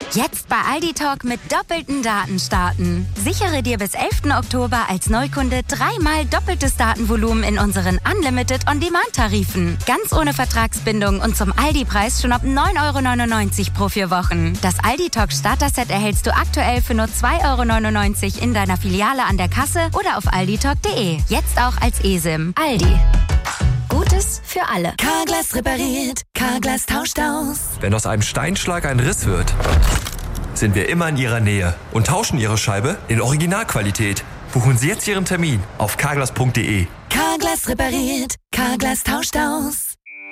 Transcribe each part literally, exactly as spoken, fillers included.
Jetzt bei Aldi Talk mit doppelten Daten starten. Sichere dir bis elften Oktober als Neukunde dreimal doppeltes Datenvolumen in unseren Unlimited On-Demand-Tarifen. Ganz ohne Vertragsbindung und zum Aldi-Preis schon ab neun Euro neunundneunzig pro vier Wochen. Das Aldi Talk Starter-Set erhältst du aktuell für nur zwei Euro neunundneunzig in deiner Filiale an der Kasse oder auf alditalk punkt de. Jetzt auch als eSIM. Aldi. Gutes für alle. Carglass repariert, Carglass tauscht aus. Wenn aus einem Steinschlag ein Riss wird, sind wir immer in Ihrer Nähe und tauschen Ihre Scheibe in Originalqualität. Buchen Sie jetzt Ihren Termin auf carglass punkt de. Carglass repariert, Carglass tauscht aus.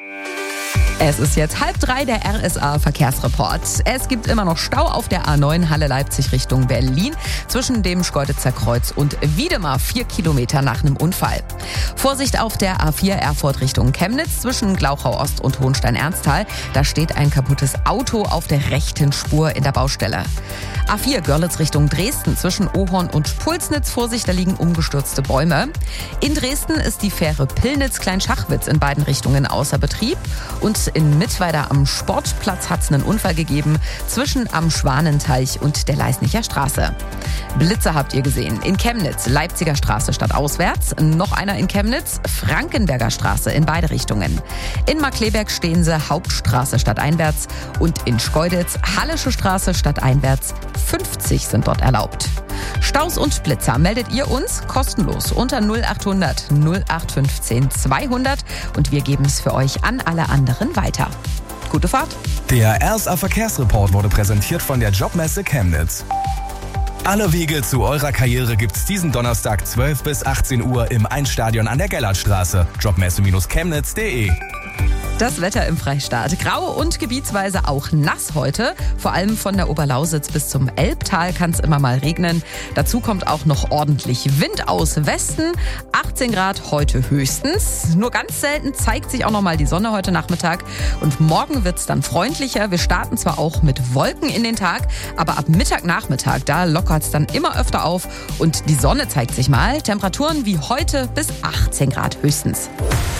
Es ist jetzt halb drei, der R S A-Verkehrsreport. Es gibt immer noch Stau auf der A neun Halle-Leipzig Richtung Berlin zwischen dem Schkeuditzer Kreuz und Wiedemar, vier Kilometer nach einem Unfall. Vorsicht auf der A vier Erfurt Richtung Chemnitz zwischen Glauchau-Ost und Hohenstein-Ernsthal. Da steht ein kaputtes Auto auf der rechten Spur in der Baustelle. A vier Görlitz Richtung Dresden zwischen Ohorn und Pulsnitz. Vorsicht, da liegen umgestürzte Bäume. In Dresden ist die Fähre Pillnitz-Kleinschachwitz in beiden Richtungen außer Betrieb. Und in Mittweida am Sportplatz hat es einen Unfall gegeben zwischen am Schwanenteich und der Leisnicher Straße. Blitze habt ihr gesehen. In Chemnitz, Leipziger Straße stadtauswärts. Noch einer in Chemnitz, Frankenberger Straße in beide Richtungen. In Markkleeberg stehen sie Hauptstraße stadteinwärts. Und in Schkeuditz, Hallische Straße stadteinwärts. fünfzig sind dort erlaubt. Staus und Blitzer meldet ihr uns kostenlos unter null achthundert null acht fünfzehn zweihundert und wir geben es für euch an alle anderen weiter. Gute Fahrt! Der R S A-Verkehrsreport wurde präsentiert von der Jobmesse Chemnitz. Alle Wege zu eurer Karriere gibt's diesen Donnerstag zwölf bis achtzehn Uhr im Einstadion an der Gellertstraße. Jobmesse Chemnitz punkt de. Das Wetter im Freistaat. Grau und gebietsweise auch nass heute. Vor allem von der Oberlausitz bis zum Elbtal kann es immer mal regnen. Dazu kommt auch noch ordentlich Wind aus Westen. achtzehn Grad heute höchstens. Nur ganz selten zeigt sich auch noch mal die Sonne heute Nachmittag. Und morgen wird es dann freundlicher. Wir starten zwar auch mit Wolken in den Tag, aber ab Mittag, Nachmittag, da lockert es dann immer öfter auf. Und die Sonne zeigt sich mal. Temperaturen wie heute bis achtzehn Grad höchstens.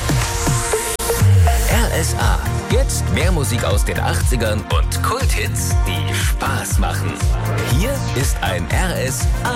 R S A. Jetzt mehr Musik aus den achtzigern und Kulthits, die Spaß machen. Hier ist ein R S A